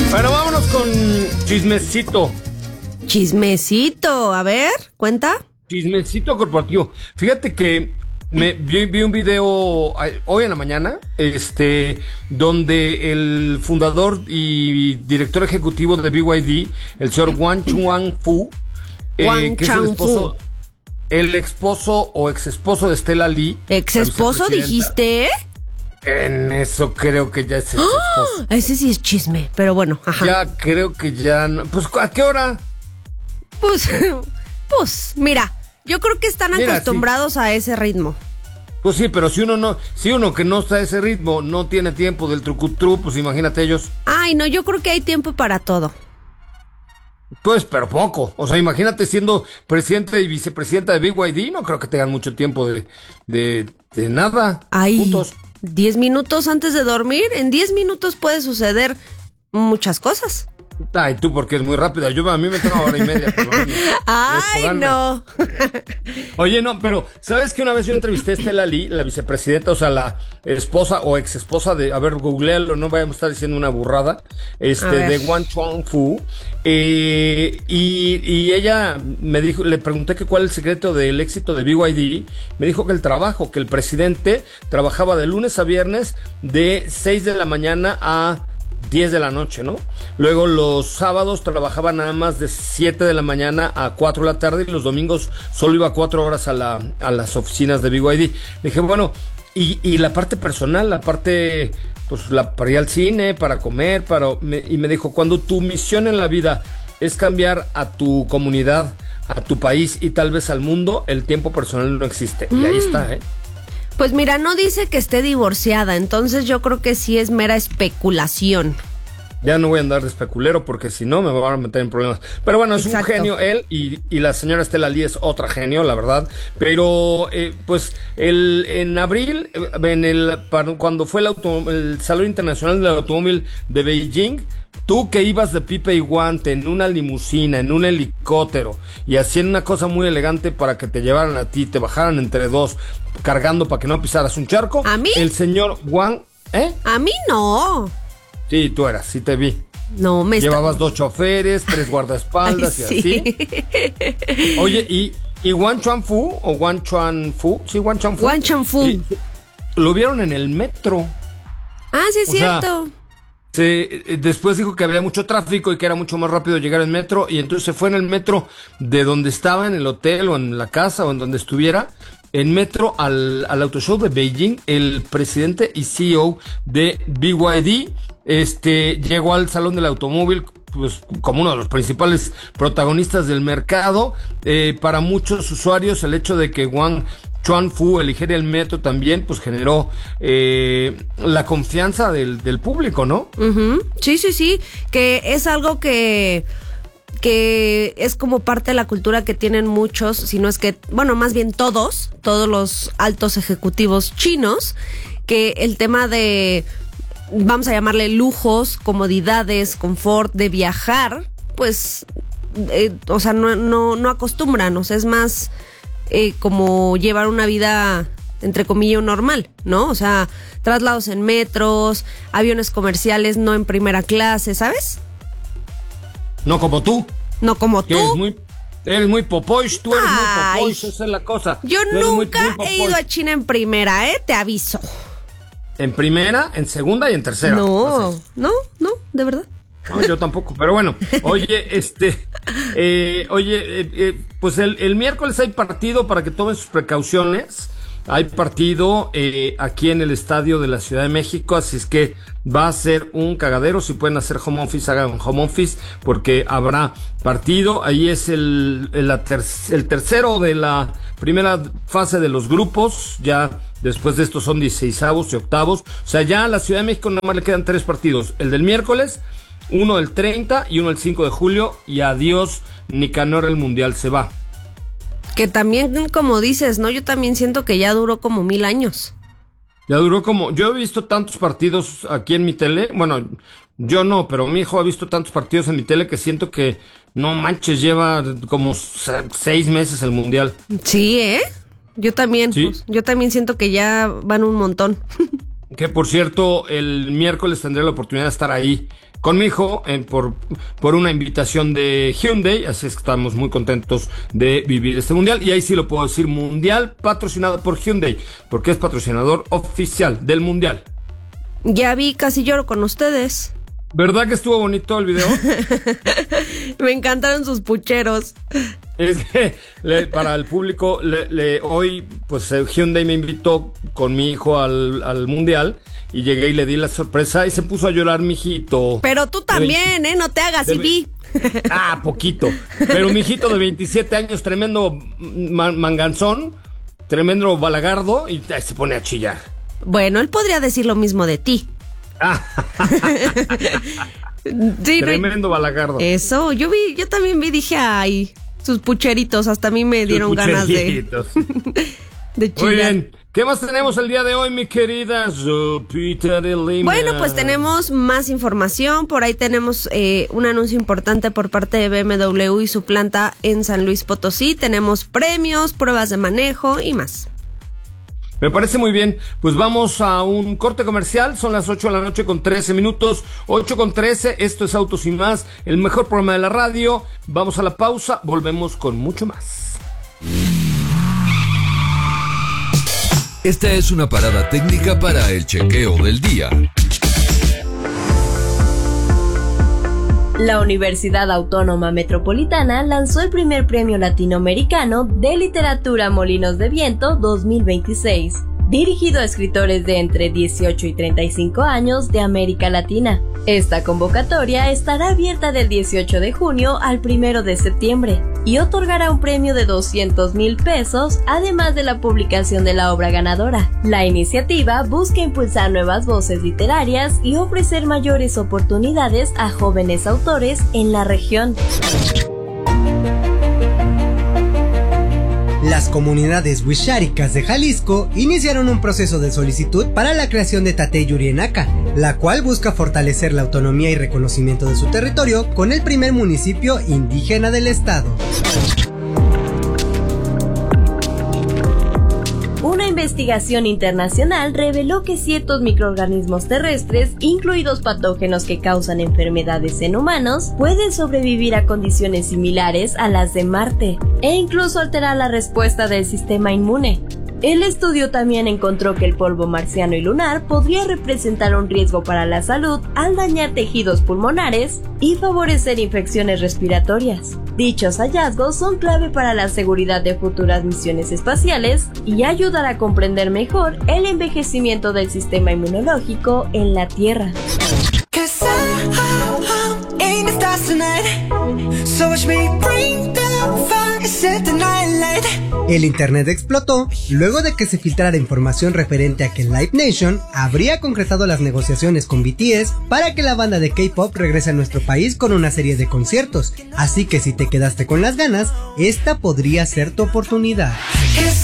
Bueno, vámonos con chismecito. Chismecito, a ver, cuenta. Chismecito corporativo. Fíjate que vi un video hoy en la mañana, donde el fundador y director ejecutivo de BYD, el señor Wang Chuanfu, que es el esposo o exesposo de Stella Lee. ¿Exesposo dijiste? En eso creo que ya es el esposo. Ese sí es chisme, pero bueno, ajá. Ya creo que ya no. Pues, ¿a qué hora? Pues, mira, yo creo que están acostumbrados a ese ritmo. Pues sí, pero si uno que no está a ese ritmo no tiene tiempo del trucutru, pues imagínate ellos. Ay, no, yo creo que hay tiempo para todo. Pues, pero poco. O sea, imagínate siendo presidente y vicepresidenta de BYD, no creo que tengan mucho tiempo de nada. Ay, juntos. 10 minutos antes de dormir, en 10 minutos puede suceder muchas cosas. Ay, tú porque es muy rápida. A mí me toma hora y media. Ay, no. Oye, no, pero ¿sabes que una vez yo entrevisté a Stella Lee, la vicepresidenta, o sea, la esposa o ex esposa de, a ver, googlealo, no vayamos a estar diciendo una burrada, de Wang Chuanfu, y ella me dijo, le pregunté que cuál es el secreto del éxito de BYD, me dijo que el trabajo, que el presidente trabajaba de lunes a viernes de 6 de la mañana a 10 de la noche, ¿no? Luego los sábados trabajaba nada más de 7 de la mañana a 4 de la tarde y los domingos solo iba 4 horas a las oficinas de BYD. Le dije, bueno, y la parte personal, la parte, pues, para ir al cine, para comer, y me dijo, cuando tu misión en la vida es cambiar a tu comunidad, a tu país y tal vez al mundo, el tiempo personal no existe. Y ahí está, ¿eh? Pues mira, no dice que esté divorciada, entonces yo creo que sí es mera especulación. Ya no voy a andar de especulero porque si no me van a meter en problemas. Pero bueno, es un genio él y la señora Stella Lee es otra genio, la verdad. Pero pues en abril, cuando fue el Salón Internacional del Automóvil de Beijing, tú que ibas de pipa y guante en una limusina, en un helicóptero y hacían una cosa muy elegante para que te llevaran a ti, te bajaran entre dos, cargando para que no pisaras un charco. ¿A mí? El señor Wang, A mí no. Sí, tú eras, sí te vi. No, llevabas 2 choferes, 3 guardaespaldas. Ay, y sí. Así. Oye, ¿y Wang Chuanfu o Wang Chuanfu? Sí, Wang Chuanfu. Wang Chuanfu. Lo vieron en el metro. Ah, sí, es cierto. Después dijo que había mucho tráfico y que era mucho más rápido llegar en metro, y entonces se fue en el metro de donde estaba, en el hotel o en la casa o en donde estuviera, en metro al Auto Show de Beijing. El presidente y CEO de BYD llegó al Salón del Automóvil pues como uno de los principales protagonistas del mercado. Para muchos usuarios el hecho de que Wang Chuanfu eligiera el metro también pues generó la confianza del público, ¿no? Uh-huh. Sí, que es algo que es como parte de la cultura que tienen muchos, si no es que, bueno, más bien todos los altos ejecutivos chinos, que el tema de, vamos a llamarle lujos, comodidades, confort de viajar, pues, o sea, no acostumbran, o sea, es más como llevar una vida, entre comillas, normal, ¿no? O sea, traslados en metros, aviones comerciales, no en primera clase, ¿sabes? No como tú. No como tú. Eres muy popoish, tú eres muy popoish, esa es la cosa. Yo nunca he ido a China en primera, te aviso. ¿En primera, en segunda y en tercera? No, de verdad. No, yo tampoco, pero bueno, oye, pues el miércoles hay partido para que tomen sus precauciones. Hay partido aquí en el estadio de la Ciudad de México, así es que va a ser un cagadero. Si pueden hacer home office, hagan home office, porque habrá partido. Ahí es el tercero de la primera fase de los grupos. Ya después de esto son 16avos y octavos. O sea, ya a la Ciudad de México nada más le quedan 3 partidos. El del miércoles, uno el 30 y uno el 5 de julio. Y adiós, Nicanor, el Mundial se va. Que también, como dices, ¿no? Yo también siento que ya duró como 1000 años. Ya duró yo he visto tantos partidos aquí en mi tele, bueno, yo no, pero mi hijo ha visto tantos partidos en mi tele que siento que, no manches, lleva como 6 meses el Mundial. Sí, yo también, ¿sí? Pues, yo también siento que ya van un montón. Que por cierto, el miércoles tendré la oportunidad de estar ahí con mi hijo por una invitación de Hyundai, así es que estamos muy contentos de vivir este mundial, y ahí sí lo puedo decir, mundial patrocinado por Hyundai, porque es patrocinador oficial del mundial. Ya vi, casi lloro con ustedes. ¿Verdad que estuvo bonito el video? Me encantaron sus pucheros. Es que para el público, hoy pues Hyundai me invitó con mi hijo al mundial, y llegué y le di la sorpresa y se puso a llorar mi hijito. Pero tú también, no te hagas, y vi. Poquito. Pero mi hijito de 27 años, tremendo manganzón, tremendo balagardo, y se pone a chillar. Bueno, él podría decir lo mismo de ti. Sí, tremendo balagardo. Eso, yo también vi, dije, ay, sus pucheritos, hasta a mí me dieron ganas de chillar. Muy bien. ¿Qué más tenemos el día de hoy, mi querida Sopita de Lima? Bueno, pues tenemos más información. Por ahí tenemos un anuncio importante por parte de BMW y su planta en San Luis Potosí. Tenemos premios, pruebas de manejo y más. Me parece muy bien. Pues vamos a un corte comercial. Son las 8 de la noche con 13 minutos. 8:13. Esto es Autos y Más, el mejor programa de la radio. Vamos a la pausa. Volvemos con mucho más. Esta es una parada técnica para el chequeo del día. La Universidad Autónoma Metropolitana lanzó el primer premio latinoamericano de literatura Molinos de Viento 2026, dirigido a escritores de entre 18 y 35 años de América Latina. Esta convocatoria estará abierta del 18 de junio al 1 de septiembre y otorgará un premio de 200,000 pesos, además de la publicación de la obra ganadora. La iniciativa busca impulsar nuevas voces literarias y ofrecer mayores oportunidades a jóvenes autores en la región. Las comunidades wixárikas de Jalisco iniciaron un proceso de solicitud para la creación de Tatey Yurienaka, la cual busca fortalecer la autonomía y reconocimiento de su territorio con el primer municipio indígena del estado. Una investigación internacional reveló que ciertos microorganismos terrestres, incluidos patógenos que causan enfermedades en humanos, pueden sobrevivir a condiciones similares a las de Marte e incluso alterar la respuesta del sistema inmune. El estudio también encontró que el polvo marciano y lunar podría representar un riesgo para la salud al dañar tejidos pulmonares y favorecer infecciones respiratorias. Dichos hallazgos son clave para la seguridad de futuras misiones espaciales y ayudar a comprender mejor el envejecimiento del sistema inmunológico en la Tierra. El internet explotó luego de que se filtrara información referente a que Live Nation habría concretado las negociaciones con BTS para que la banda de K-pop regrese a nuestro país con una serie de conciertos. Así que si te quedaste con las ganas, esta podría ser tu oportunidad.